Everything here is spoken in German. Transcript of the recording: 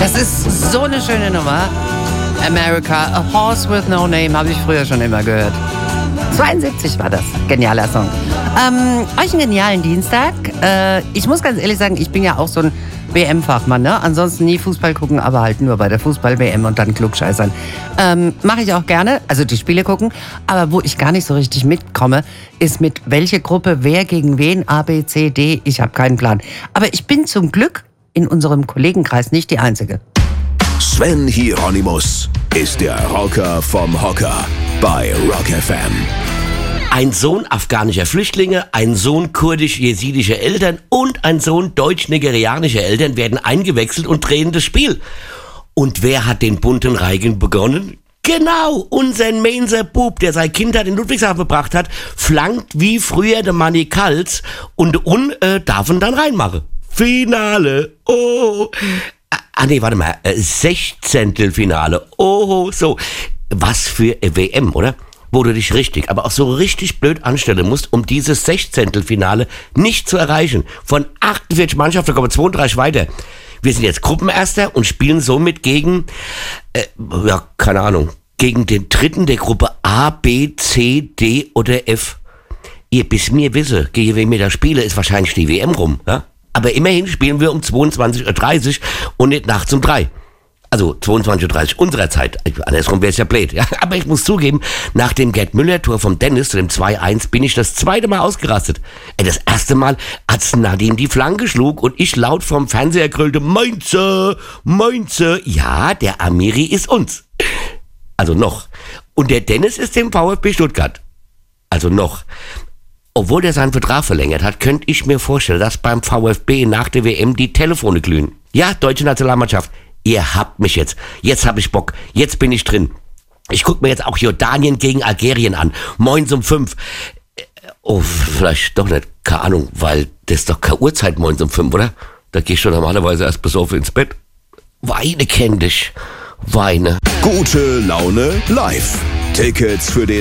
Das ist so eine schöne Nummer. America, a horse with no name, habe ich früher schon immer gehört. 72 war das. Genialer Song. Euch einen genialen Dienstag. Ich muss ganz ehrlich sagen, ich bin ja auch so ein WM-Fachmann, ne? Ansonsten nie Fußball gucken, aber halt nur bei der Fußball-WM und dann klugscheißern. Mache ich auch gerne, also die Spiele gucken. Aber wo ich gar nicht so richtig mitkomme, ist mit welche Gruppe, wer gegen wen, A, B, C, D. Ich habe keinen Plan. Aber ich bin zum Glück in unserem Kollegenkreis nicht die Einzige. Sven Hieronymus ist der Rocker vom Hocker bei Rock FM. Ein Sohn afghanischer Flüchtlinge, ein Sohn kurdisch-jesidischer Eltern und ein Sohn deutsch-nigerianischer Eltern werden eingewechselt und drehen das Spiel. Und wer hat den bunten Reigen begonnen? Genau, unser Mainzer Bub, der seine Kindheit in Ludwigshafen verbracht hat, flankt wie früher der Manni Kals und darf ihn dann reinmachen. Finale, oh. Nee, warte mal, 16. Finale, oh, so. Was für WM, oder? Wo du dich richtig, aber auch so richtig blöd anstellen musst, um dieses 16. Finale nicht zu erreichen. Von 48 Mannschaften kommen 32 weiter. Wir sind jetzt Gruppenerster und spielen somit gegen, keine Ahnung, gegen den dritten der Gruppe A, B, C, D oder F. Ihr bis mir wisse, gegen wen wir da spielen, ist wahrscheinlich die WM rum, ja? Aber immerhin spielen wir um 22.30 Uhr und nicht nachts um 3. Also 22.30 Uhr unserer Zeit. Andersrum wäre es ja blöd. Ja? Aber ich muss zugeben, nach dem Gerd-Müller-Tor vom Dennis zu dem 2-1 bin ich das zweite Mal ausgerastet. Das erste Mal, als Nadim die Flanke schlug und ich laut vom Fernseher grüllte, Mainzer, Mainzer. Ja, der Amiri ist uns. Also noch. Und der Dennis ist dem VfB Stuttgart. Also noch. Obwohl der seinen Vertrag verlängert hat, könnte ich mir vorstellen, dass beim VfB nach der WM die Telefone glühen. Ja, deutsche Nationalmannschaft. Ihr habt mich jetzt. Jetzt hab ich Bock. Jetzt bin ich drin. Ich guck mir jetzt auch Jordanien gegen Algerien an. Moins um 5. Oh, vielleicht doch nicht. Keine Ahnung, weil das ist doch keine Uhrzeit moins um 5, oder? Da geh ich schon normalerweise erst besoffen ins Bett. Weine kenn dich. Weine. Gute Laune live. Tickets für den